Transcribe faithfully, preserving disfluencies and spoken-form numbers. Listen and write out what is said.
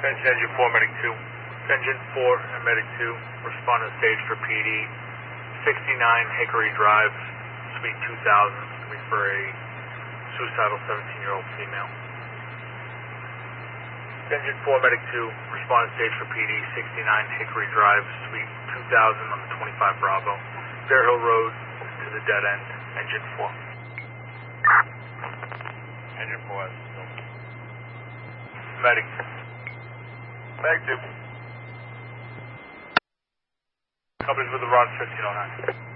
Attention Engine four, Medic two. Engine four and Medic two, respond to stage for P D. sixty-nine Hickory Drive, Suite two thousand, looking for a suicidal seventeen-year-old female. Engine four, Medic two, respond to stage for P D. sixty-nine Hickory Drive, Suite two thousand on the twenty-five Bravo. Bear Hill Road to the dead end. Engine four. Engine four has no. Medic. Medic two. Company's with the Ron fifteen oh nine.